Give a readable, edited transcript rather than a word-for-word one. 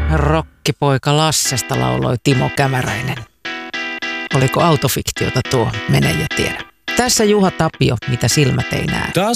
Rokkipoika Lassesta lauloi Timo Kämäräinen. Oliko autofiktiota tuo? Mene ja tiedä. Tässä Juha Tapio, mitä silmät ei näe.